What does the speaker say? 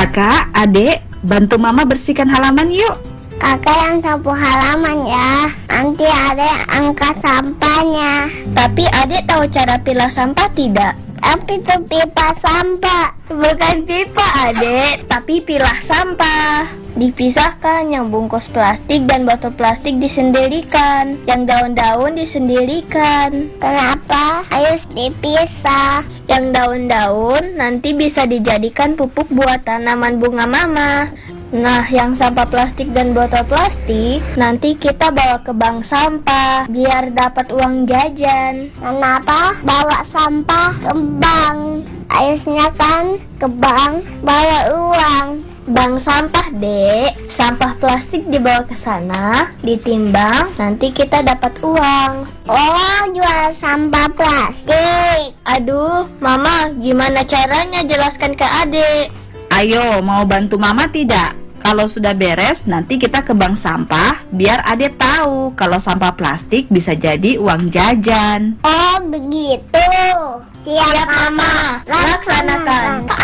Kakak, adik, bantu mama bersihkan halaman yuk. Kakak yang sapu halaman ya. Nanti adek angkat sampahnya. Tapi adik tahu cara pilah sampah tidak? Tapi itu pipa sampah. Bukan pipa adik, tapi pilah sampah. Dipisahkan, yang bungkus plastik dan botol plastik disendirikan, yang daun-daun disendirikan. Kenapa harus dipisah? Yang daun-daun nanti bisa dijadikan pupuk buat tanaman bunga mama. Nah, yang sampah plastik dan botol plastik nanti kita bawa ke bank sampah biar dapat uang jajan. Kenapa bawa sampah ke bank? Harusnya kan ke bank bawa uang. Bank sampah, Dek. Sampah plastik dibawa ke sana, ditimbang, nanti kita dapat uang. Oh, jual sampah plastik. Aduh, Mama, gimana caranya jelaskan ke adik? Ayo, mau bantu mama tidak? Kalau sudah beres, nanti kita ke bank sampah biar adik tahu kalau sampah plastik bisa jadi uang jajan. Oh, begitu. Siap, Mama. Laksanakan.